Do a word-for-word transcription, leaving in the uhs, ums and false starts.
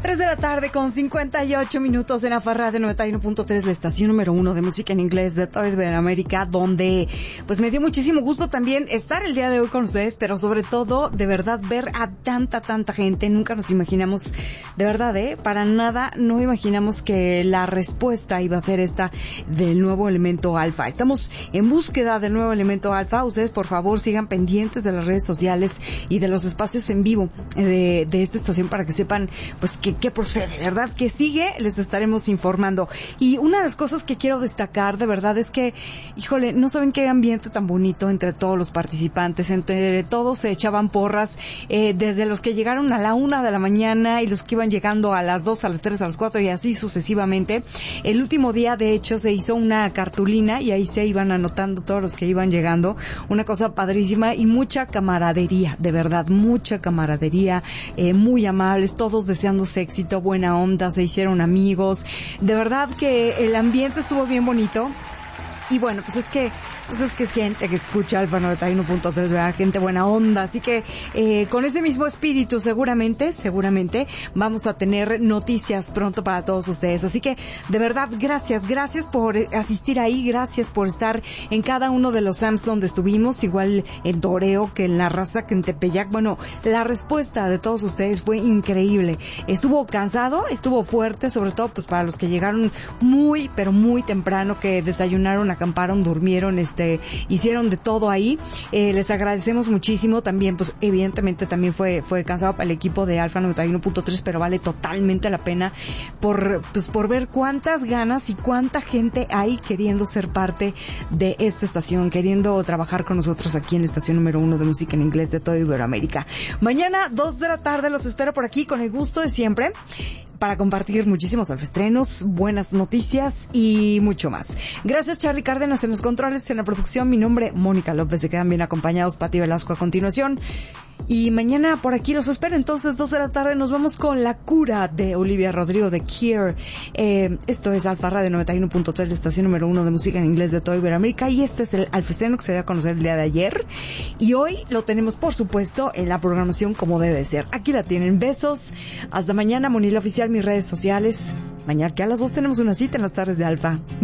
tres de la tarde con cincuenta y ocho minutos en Alfa Radio noventa y uno punto tres, la estación número uno de música en inglés de toda Iberoamérica, donde pues me dio muchísimo gusto también estar el día de hoy con ustedes, pero sobre todo, de verdad, ver a tanta, tanta gente. Nunca nos imaginamos, de verdad, ¿eh? Para nada, no imaginamos que la respuesta iba a ser esta del nuevo elemento alfa. Estamos en búsqueda del nuevo elemento alfa. Ustedes, por favor, sigan pendientes de las redes sociales y de los espacios en vivo de, de esta estación para que sepan, pues, que qué procede, ¿verdad? Que sigue, les estaremos informando. Y una de las cosas que quiero destacar, de verdad, es que, híjole, no saben qué ambiente tan bonito entre todos los participantes, entre todos se echaban porras, eh, desde los que llegaron a la una de la mañana y los que iban llegando a las dos, a las tres, a las cuatro y así sucesivamente. El último día, de hecho, se hizo una cartulina y ahí se iban anotando todos los que iban llegando. Una cosa padrísima y mucha camaradería, de verdad, mucha camaradería, eh, muy amables, todos deseándose éxito, buena onda, se hicieron amigos. De verdad que el ambiente estuvo bien bonito. Y bueno, pues es que, pues es que es gente que escucha Alfa noventa y uno punto tres, ¿verdad? Gente buena onda. Así que, eh, con ese mismo espíritu, seguramente, seguramente, vamos a tener noticias pronto para todos ustedes. Así que, de verdad, gracias, gracias por asistir ahí, gracias por estar en cada uno de los Sams donde estuvimos, igual en Toreo, que en La Raza, que en Tepeyac. Bueno, la respuesta de todos ustedes fue increíble. Estuvo cansado, estuvo fuerte, sobre todo, pues, para los que llegaron muy, pero muy temprano, que desayunaron, acamparon, durmieron, este, hicieron de todo ahí. Eh, les agradecemos muchísimo. También, pues, evidentemente también fue, fue cansado para el equipo de Alfa noventa y uno punto tres, pero vale totalmente la pena por, pues, por ver cuántas ganas y cuánta gente hay queriendo ser parte de esta estación, queriendo trabajar con nosotros aquí en la estación número uno de música en inglés de toda Iberoamérica. Mañana, dos de la tarde, los espero por aquí con el gusto de siempre para compartir muchísimos alfestrenos, buenas noticias y mucho más. Gracias, Charlie Cárdenas en los controles, en la producción. Mi nombre, Mónica López. Se quedan bien acompañados, Pati Velasco a continuación. Y mañana por aquí los espero. Entonces, dos de la tarde, nos vamos con La Cura de Olivia Rodrigo de Cure. Eh, esto es Alfa Radio noventa y uno punto tres, la estación número uno de música en inglés de toda Iberoamérica. Y este es el alfestreno que se dio a conocer el día de ayer. Y hoy lo tenemos, por supuesto, en la programación como debe ser. Aquí la tienen. Besos. Hasta mañana, Monila Oficial, mis redes sociales. Mañana que a las dos tenemos una cita en las tardes de Alfa.